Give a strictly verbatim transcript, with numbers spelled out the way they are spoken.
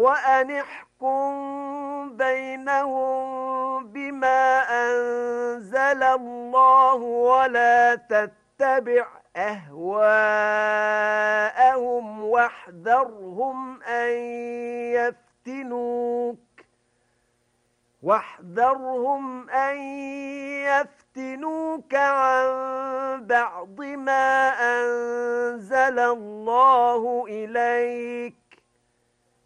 وأن احكم بينهم بما أنزل الله ولا تتبع أهواءهم واحذرهم أن يفتنوك واحذرهم أن يفتنوك عن بعض ما أنزل الله إليك